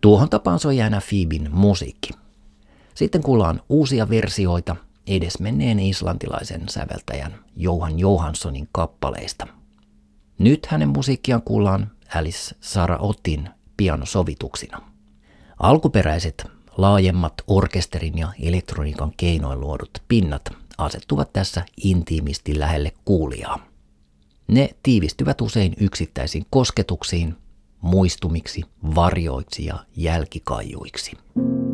Tuohon tapaan soi aina Phoeben musiikki. Sitten kuullaan uusia versioita edesmenneen islantilaisen säveltäjän Jóhann Jóhannssonin kappaleista. Nyt hänen musiikkiaan kuullaan Alice Saraotin pianosovituksina. Alkuperäiset laajemmat orkesterin ja elektroniikan keinoin luodut pinnat asettuvat tässä intiimisti lähelle kuulijaa. Ne tiivistyvät usein yksittäisiin kosketuksiin, muistumiksi, varjoiksi ja jälkikaijuiksi.